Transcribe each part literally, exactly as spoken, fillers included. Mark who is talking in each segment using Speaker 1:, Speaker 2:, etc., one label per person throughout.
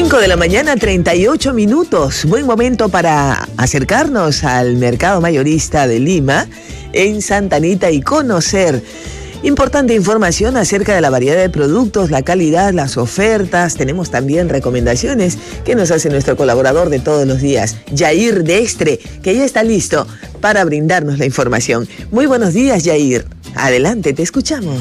Speaker 1: cinco de la mañana, treinta y ocho minutos. Buen momento para acercarnos al mercado mayorista de Lima, en Santa Anita, y conocer importante información acerca de la variedad de productos, la calidad, las ofertas. Tenemos también recomendaciones que nos hace nuestro colaborador de todos los días, Yair Dextre, que ya está listo para brindarnos la información. Muy buenos días, Yair. Adelante, te escuchamos.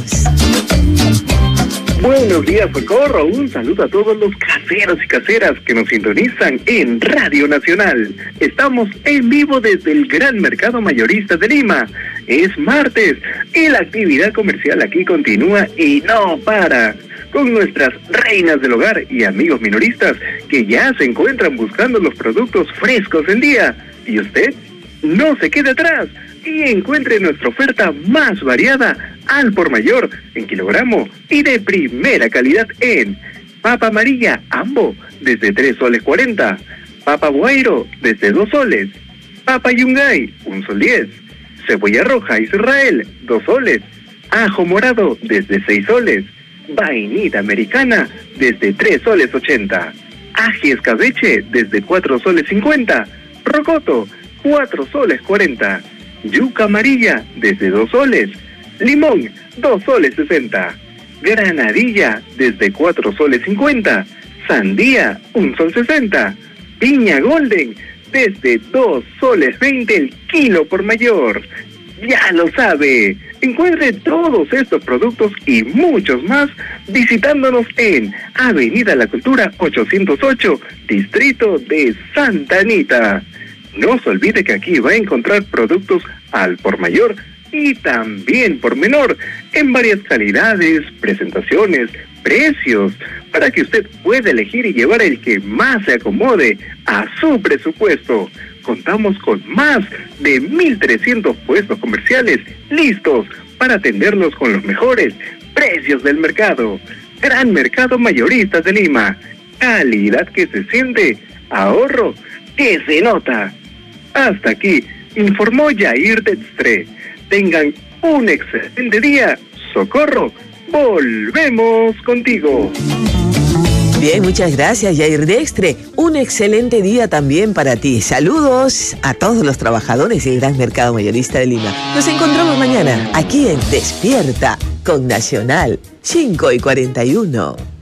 Speaker 2: Buenos días, Socorro. Un saludo a todos los caseros y caseras que nos sintonizan en Radio Nacional. Estamos en vivo desde el Gran Mercado Mayorista de Lima. Es martes y la actividad comercial aquí continúa y no para, con nuestras reinas del hogar y amigos minoristas que ya se encuentran buscando los productos frescos del día. ¿Y usted? No se quede atrás y encuentre nuestra oferta más variada al por mayor en kilogramo y de primera calidad en papa amarilla Ambo desde tres soles cuarenta, papa Guairo desde dos soles, papa Yungay un sol diez, cebolla roja Israel dos soles, ajo morado desde seis soles, vainita americana desde tres soles ochenta, ají escabeche desde cuatro soles cincuenta, rocoto cuatro soles cuarenta, yuca amarilla desde dos soles, limón dos soles sesenta, granadilla desde cuatro soles cincuenta, sandía un sol sesenta, piña golden desde dos soles veinte el kilo por mayor. Ya lo sabe, encuentre todos estos productos y muchos más visitándonos en Avenida La Cultura ochocientos ocho, Distrito de Santa Anita. No se olvide que aquí va a encontrar productos al por mayor y también por menor, en varias calidades, presentaciones, precios, para que usted pueda elegir y llevar el que más se acomode a su presupuesto. Contamos con más de mil trescientos puestos comerciales listos para atenderlos con los mejores precios del mercado. Gran Mercado Mayorista de Lima. Calidad que se siente, ahorro que se nota. Hasta aquí informó Yair Dextre. Tengan un excelente día. Socorro, volvemos contigo.
Speaker 1: Bien, muchas gracias, Yair Dextre. Un excelente día también para ti. Saludos a todos los trabajadores del Gran Mercado Mayorista de Lima. Nos encontramos mañana aquí en Despierta con Nacional, cinco y cuarenta y uno.